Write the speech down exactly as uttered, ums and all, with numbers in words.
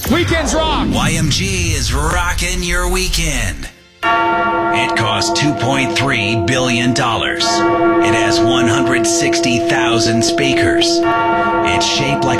Weekends rock. Y M G is rocking your weekend. It costs two point three billion dollars. It has one hundred sixty thousand speakers. It's shaped like